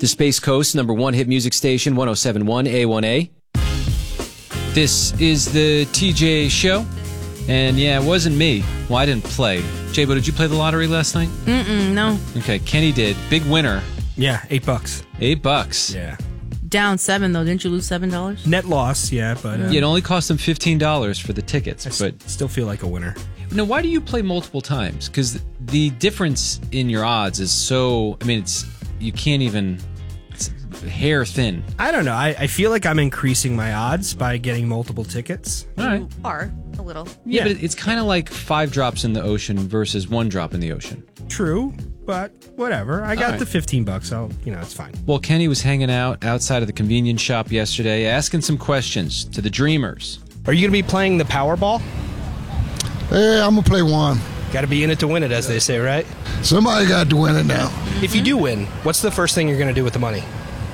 The Space Coast #1 hit music station, 107.1 A1A. This is the TJ Show. And yeah, it wasn't me. Well, I didn't play. J-Bo, did you play the lottery last night? No. Okay, Kenny did. Big winner. Yeah, $8. $8. Yeah. Down $7 though. Didn't you lose $7? Net loss, yeah, but Yeah, it only cost him $15 for the tickets. But still feel like a winner. now, why do you play multiple times? Because the difference in your odds is so. I mean, it's you can't even. It's hair thin. I don't know. I feel like I'm increasing my odds by getting multiple tickets. All right. You are a little. Yeah, but it's kind of like 5 drops in the ocean versus 1 drop in the ocean. True, but whatever. I got right. the $15. It's fine. Well, Kenny was hanging out outside of the convenience shop yesterday, asking some questions to the dreamers. Are you going to be playing the Powerball? Yeah, I'm going to play one. Got to be in it to win it, as they say, right? Somebody got to win it now. If you do win, what's the first thing you're going to do with the money?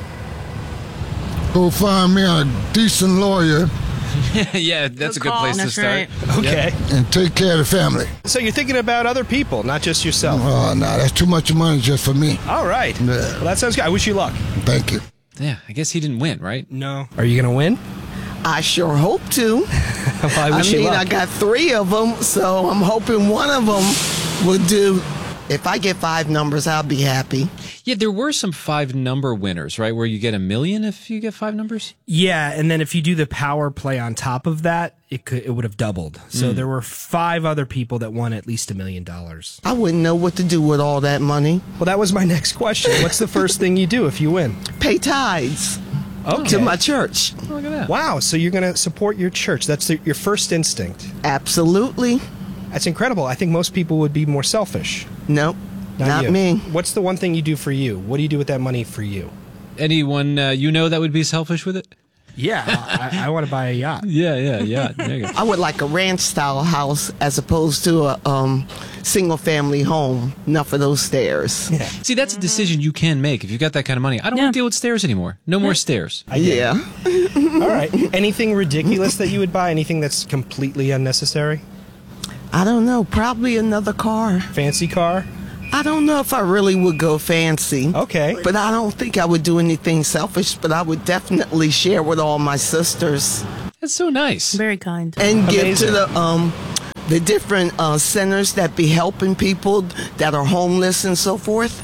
Go find me a decent lawyer Yeah, that's a good place to That's start. right. Okay. and take care of the family. So you're thinking about other people, not just yourself. Oh, no, that's too much money just for me. All right. Yeah. Well, that sounds good. I wish you luck. Thank you. Yeah, I guess he didn't win, right? No. Are you going to win? I sure hope to. Well, I I wish you mean, luck. I got 3 of them, so I'm hoping one of them will do. If I get 5 numbers, I'll be happy. Yeah, there were some 5-number winners, right? Where you get $1 million if you get 5 numbers. Yeah, and then if you do the power play on top of that, it would have doubled. So there were 5 other people that won at least $1 million. I wouldn't know what to do with all that money. Well, that was my next question. What's the first thing you do if you win? Pay tithes Okay. to my church. Oh, look at that. Wow, so you're going to support your church. That's your first instinct. Absolutely. That's incredible. I think most people would be more selfish. Nope, not you. me. What's the one thing you do for you? What do you do with that money for you? Anyone you know that would be selfish with it? Yeah, I want to buy a yacht. Yeah. There you go. I would like a ranch-style house as opposed to a single-family home. Enough of those stairs. See, that's a decision you can make if you've got that kind of money. I don't want to deal with stairs anymore. No more stairs. Yeah. All right. Anything ridiculous that you would buy? Anything that's completely unnecessary? I don't know. Probably another car. Fancy car? I don't know if I really would go fancy. Okay. But I don't think I would do anything selfish, but I would definitely share with all my sisters That's so nice. Very kind. and give to Amazing. the different centers that be helping people that are homeless and so forth.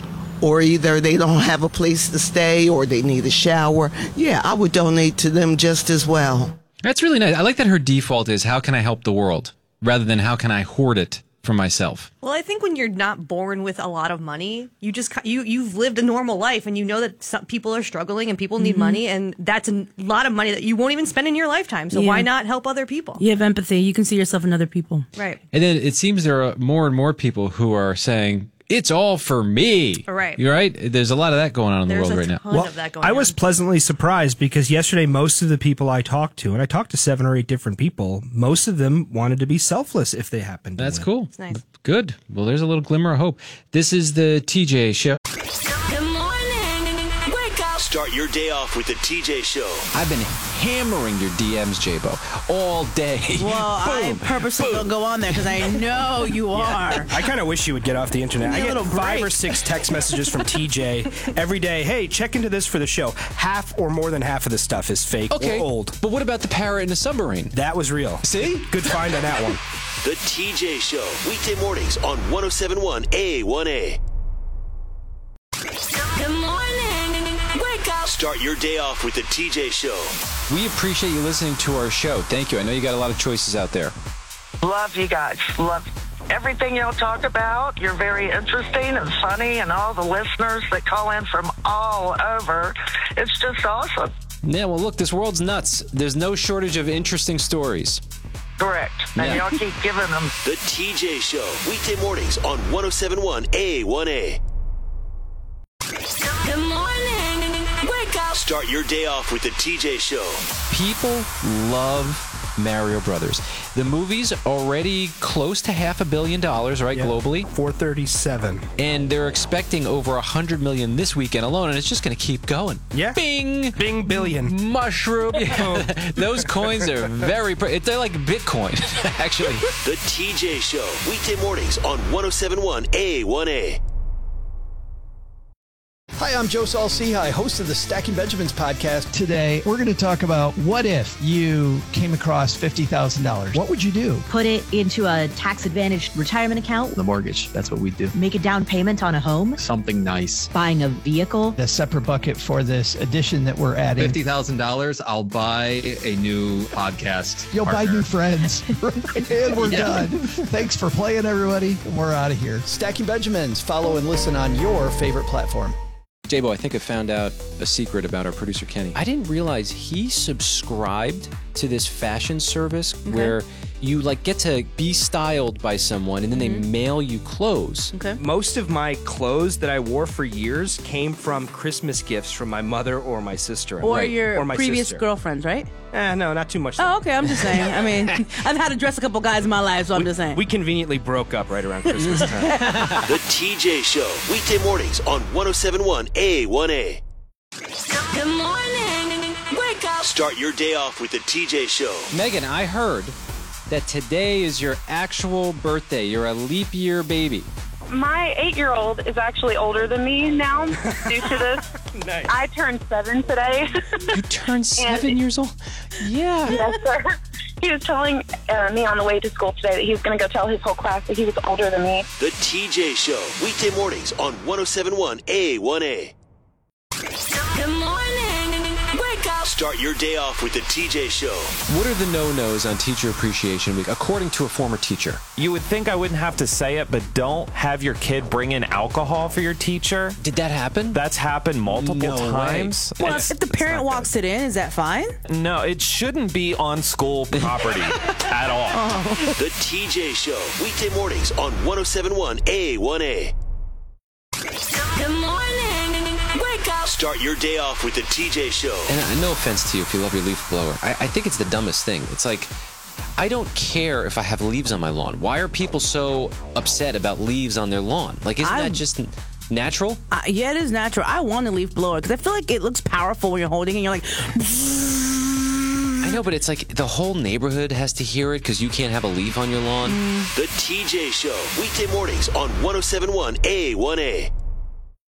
Or either they don't have a place to stay or they need a shower. Yeah, I would donate to them just as well. That's really nice. I like that her default is, how can I help the world? Rather than, how can I hoard it for myself? Well, I think when you're not born with a lot of money, you've lived a normal life, and you know that some people are struggling and people need money, and that's a lot of money that you won't even spend in your lifetime. So Yeah. why not help other people? You have empathy. You can see yourself in other people. Right. And then it seems there are more and more people who are saying, it's all for me. Right. You're right. There's a lot of that going on in the There's world a right now. ton of that going I was on. pleasantly surprised because yesterday most of the people I talked to, and I talked to 7 or 8 different people, most of them wanted to be selfless if they happened to That's win. cool. nice. Good. Well, there's a little glimmer of hope. This is the TJ Show. Good morning. Wake up. Start your day off with the TJ Show. I've been hammering your DMs, J-Bo, all day. Well, I purposely don't go on there because I know you are. I kind of wish you would get off the internet. I Give get it a 5 or break. 6 text messages from TJ every day. Hey, check into this for the show. Half or more than half of the stuff is fake Okay, or old. but what about the parrot in the submarine? That was real. See? Good find on that one. The TJ Show. Weekday mornings on 107.1 A1A. Good morning. Wake up. Start your day off with the TJ Show. We appreciate you listening to our show. Thank you. I know you got a lot of choices out there. Love you guys. Love everything y'all talk about. You're very interesting and funny, and all the listeners that call in from all over. It's just awesome. Yeah, well, look, this world's nuts. There's no shortage of interesting stories. Correct. And Yeah. y'all keep giving them. The TJ Show. Weekday mornings on 107.1 A1A. Good morning. Wake up. Start your day off with the TJ Show. People love Mario Brothers. The movie's already close to $500 million, right, globally? 437. And they're expecting over $100 million this weekend alone, and it's just going to keep going. Yeah. Bing! Bing billion. Mushroom. Those coins are very... They're like Bitcoin, actually. The TJ Show. Weekday mornings on 107.1 A1A. Hi, I'm Joe Saul-Sehy, host of the Stacking Benjamins podcast. Today, we're going to talk about what if you came across $50,000? What would you do? Put it into a tax-advantaged retirement account. The mortgage. That's what we do. Make a down payment on a home. Something nice. Buying a vehicle. The separate bucket for this addition that we're adding. $50,000, I'll buy a new podcast. You'll partner. buy new friends. And we're done. Thanks for playing, everybody. We're out of here. Stacking Benjamins. Follow and listen on your favorite platform. J-Bo, I think I found out a secret about our producer, Kenny. I didn't realize he subscribed to this fashion service where you get to be styled by someone and then they mail you clothes. Okay. Most of my clothes that I wore for years came from Christmas gifts from my mother or my sister. Or your or my previous sister. girlfriends, right? No, not too much. Oh, okay. I'm just saying. I mean, I've had to dress a couple guys in my life, so I'm just saying. We conveniently broke up right around Christmas time. The TJ Show, weekday mornings on 107.1 A1A. Good morning. Wake up. Start your day off with the TJ Show. Megan, I heard that today is your actual birthday. You're a leap year baby. My 8-year-old is actually older than me now due to this. Nice. I turned 7 today. You turned 7 years old? Yeah. Yes, sir. He was telling me on the way to school today that he was going to go tell his whole class that he was older than me. The TJ Show, weekday mornings on 107.1 A1A. Good morning. Wake up. Start your day off with the TJ Show. What are the no-nos on Teacher Appreciation Week, according to a former teacher? You would think I wouldn't have to say it, but don't have your kid bring in alcohol for your teacher. Did that happen? That's happened multiple times. Well, if the parent walks it in, is that fine? No, it shouldn't be on school property at all. The TJ Show, weekday mornings on 107.1 A1A. Good morning. Wake up. Start your day off with the TJ Show. And no offense to you if you love your leaf blower. I think it's the dumbest thing. It's like, I don't care if I have leaves on my lawn. Why are people so upset about leaves on their lawn? Isn't that just natural? Yeah, it is natural. I want a leaf blower because I feel like it looks powerful when you're holding it and you're like... I know, but it's like the whole neighborhood has to hear it because you can't have a leaf on your lawn. The TJ Show, weekday mornings on 107.1 A1A.